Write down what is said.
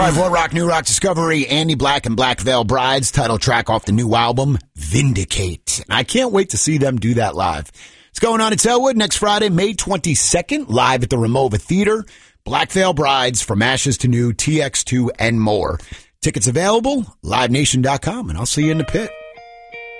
What Rock, New Rock Discovery, Andy Black and Black Veil Brides, title track off the new album, Vindicate. And I can't wait to see them do that live. It's going on at Elwood next Friday, May 22nd, live at the Ramova Theater. Black Veil Brides, From Ashes to New, TX2, and more. Tickets available, livenation.com, and I'll see you in the pit.